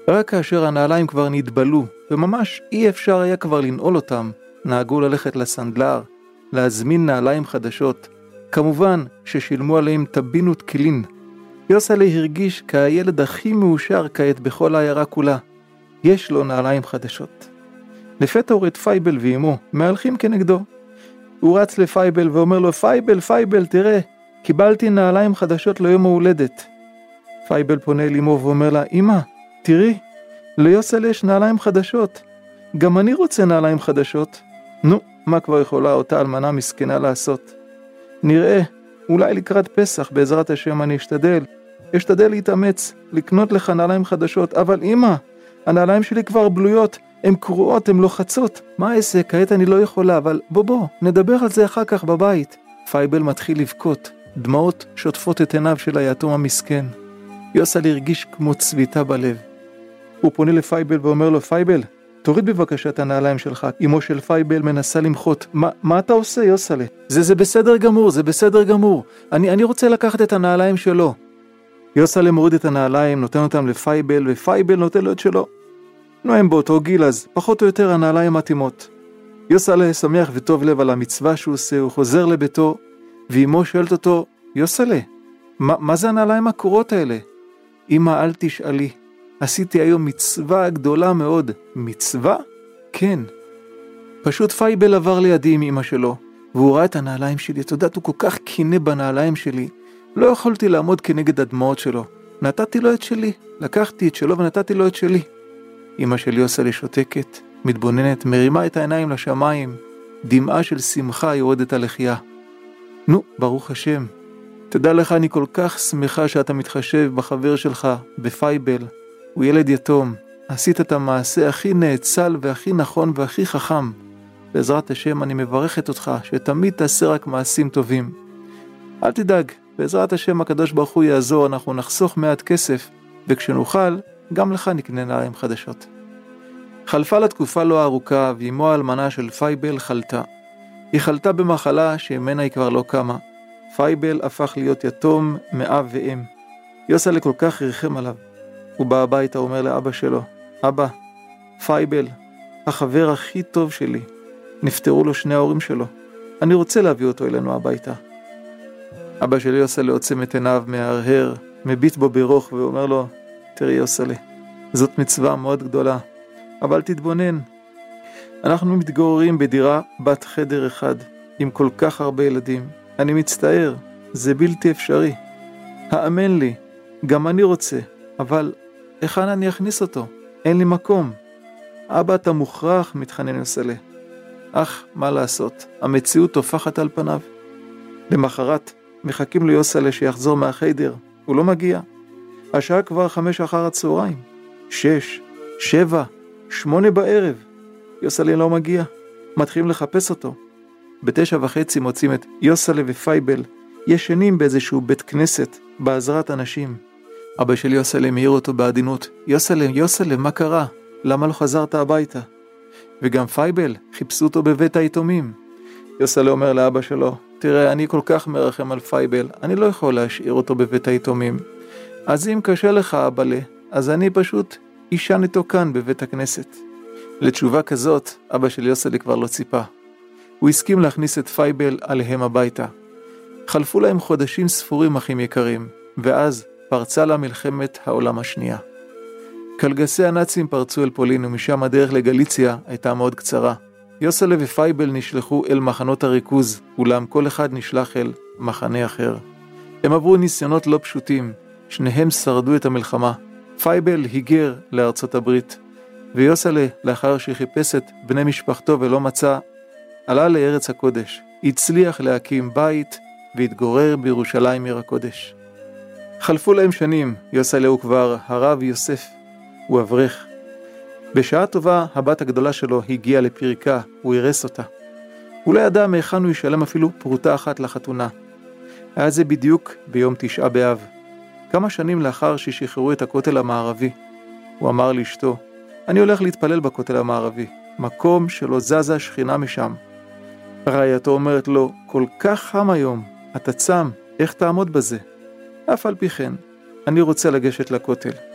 רק כאשר הנעליים כבר נתבלו, וממש אי אפשר היה כבר לנעול אותם, נהגו ללכת לסנדלר, להזמין נעליים חדשות. כמובן ששילמו עליהם טבין ותקילין. יוסלה הרגיש כהילד הכי מאושר כעת בכל העיירה כולה. יש לו נעליים חדשות. לפתע הוא את פייבל ואימו, מהלכים כנגדו. הוא רץ לפייבל ואומר לו, פייבל, תראה, קיבלתי נעליים חדשות ליום ההולדת. פייבל פונה אל אימו ואומר לה, אמא, תראי, ליוסלה יש נעליים חדשות. גם אני רוצה נעליים חדשות. נו, מה כבר יכולה אותה אלמנה מסכנה לעשות? נראה, אולי לקראת פסח, בעזרת השם אני אשתדל להתאמץ, לקנות לך נעליים חדשות, אבל אמא, הנעליים שלי כבר בלויות, הן קרועות, הן לוחצות. מה אעשה? כעת אני לא יכולה, אבל בוא, נדבר על זה אחר כך בבית. פייבל מתחיל לבכות, דמעות שוטפות את עיניו של היתום המסכן. יוסלה הרגיש כמו צביטה בלב. הוא פונה לפייבל ואומר לו, פייבל, תוריד בבקשה את הנעליים שלך. אמו של פייבל מנסה למחות. מה אתה עושה, יוסלה? זה בסדר גמור. אני רוצה לקחת את הנעליים שלו. יוסלה מוריד את הנעליים, נותן אותם לפייבל, ופייבל נותן לו את שלו. הם באותו גיל, אז פחות או יותר הנעליים מתאימות. יוסלה שמח וטוב לב על המצווה שהוא עושה, הוא חוזר לביתו, ואמו שואלת אותו, יוסלה, מה זה הנעליים הקורות האלה? אמא, אל תשאלי. עשיתי היום מצווה גדולה מאוד. מצווה? כן. פשוט פייבל עבר לידי עם אמא שלו, והוא ראה את הנעליים שלי. את יודעת, הוא כל כך קינא בנעליים שלי. לא יכולתי לעמוד כנגד הדמעות שלו. נתתי לו את שלי. לקחתי את שלו ונתתי לו את שלי. אמא שלי יוסלה שותקת, מתבוננת, מרימה את העיניים לשמיים. דמעה של שמחה יורדת על לחייה. נו, ברוך השם. תדע לך, אני כל כך שמחה שאתה מתחשב בחבר שלך, בפייבל. הוא ילד יתום. עשית את המעשה הכי נאצל והכי נכון והכי חכם. בעזרת השם אני מברכת אותך שתמיד תעשה רק מעשים טובים. אל תדאג, בעזרת השם הקדוש ברוך הוא יעזור, אנחנו נחסוך מעט כסף, וכשנוכל גם לך נקנה נעליים חדשות. חלפה לתקופה לא ארוכה, ואמו האלמנה של פייבל חלתה. היא חלתה במחלה שממנה היא כבר לא קמה. פייבל הפך להיות יתום מאב ואם. יוסלה כל כך רחם עליו. הוא בא הביתה, אומר לאבא שלו, אבא, פייבל, החבר הכי טוב שלי, נפטרו לו שני ההורים שלו. אני רוצה להביא אותו אלינו הביתה. אבא שלי יוסלה עוצם את עיניו מהרהר, מביט בו ברוך ואומר לו, תראי יוסלה, זאת מצווה מאוד גדולה, אבל תתבונן. אנחנו מתגוררים בדירה בת חדר אחד, עם כל כך הרבה ילדים. אני מצטער, זה בלתי אפשרי. האמן לי, גם אני רוצה, אבל היכן אני אכניס אותו? אין לי מקום. אבא, אתה מוכרח, מתחנן יוסלה. אך, מה לעשות? המציאות תופחת על פניו. למחרת, מחכים ליוסלה שיחזור מהחדר. הוא לא מגיע. השעה כבר 5 אחר הצהריים. 6, 7, 8 בערב. יוסלה לא מגיע. מתחילים לחפש אותו. ב9:30 מוצאים את יוסלה ופייבל ישנים באיזשהו בית כנסת בעזרת אנשים. אבא של יוסלה מעיר אותו בעדינות, יוסלה, מה קרה? למה לא חזרת הביתה? וגם פייבל, חיפשו אותו בבית היתומים. יוסלה אומר לאבא שלו, תראה, אני כל כך מרחם על פייבל, אני לא יכול להשאיר אותו בבית היתומים. אז אם קשה לך אבאלה, אז אני פשוט אישן איתו כאן בבית הכנסת. לתשובה כזאת, אבא של יוסלה כבר לא ציפה. הוא הסכים להכניס את פייבל עליהם הביתה. חלפו להם חודשים ספורים אחים יקרים, ואז פרצה לה מלחמת העולם השנייה. קלגסי הנאצים פרצו אל פולין, ומשם הדרך לגליציה הייתה מאוד קצרה. יוסלה ופייבל נשלחו אל מחנות הריכוז, אולם כל אחד נשלח אל מחנה אחר. הם עברו ניסיונות לא פשוטים, שניהם שרדו את המלחמה. פייבל היגר לארצות הברית, ויוסלה, לאחר שחיפש את בני משפחתו ולא מצא, עלה לארץ הקודש, הצליח להקים בית והתגורר בירושלים עיר הקודש. חלפו להם שנים, יוסלה הוא כבר הרב יוסף, הוא אברך. בשעה טובה הבת הגדולה שלו הגיעה לפרקה, הוא הרס אותה. הוא לא ידע מהיכן הוא ישלם אפילו פרוטה אחת לחתונה. היה זה בדיוק ביום 9 באב. כמה שנים לאחר ששחררו את הכותל המערבי, הוא אמר לאשתו, אני הולך להתפלל בכותל המערבי, מקום שלא זזה שכינה משם. רעייתו אומרת לו, כל כך חם היום, אתה צם, איך תעמוד בזה? אף על פי כן, אני רוצה לגשת לכותל.